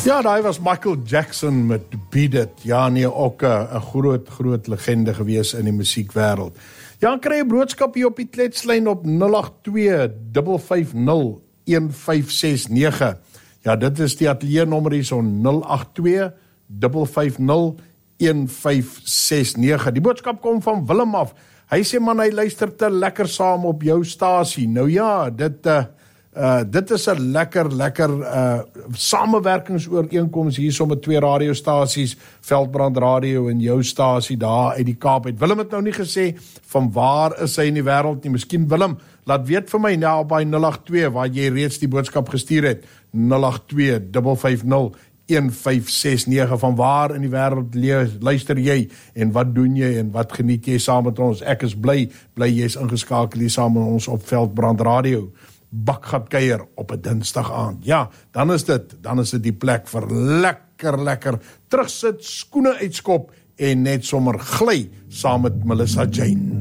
Ja, daai was Michael Jackson met Beat It. Ja, nee, ook 'n groot legende gewees in die musiekwêreld. Ja, kry 'n boodskap hier op die kletslyn op 082-550-1569. Ja, dit is die ateliernommer hier so 082-550-1569. Die boodskap kom van Willem af. Hy sê man, hy luister te lekker saam op jou stasie. Nou ja, dit is 'n lekker samewerkingsooreenkoms hier so met twee radiostasies, Veldbrand Radio en jou stasie daar uit die Kaap uit. Willem het nou nie gesê van waar is hy in die wêreld nie. Miskien Willem, laat weet vir my nou op by 082 waar jy reeds die boodskap gestuur het. 082-550-1569. Van waar in die wêreld luister jy en wat doen jy en wat geniet jy saam met ons? Ek is bly jy is ingeskakel hier saam met ons op Veldbrand Radio. Bakgat kuier op 'n Dinsdag aand. Ja, dan is dit die plek vir lekker terugsit, skoene uitskop en net sommer gly saam met Melissa Jane.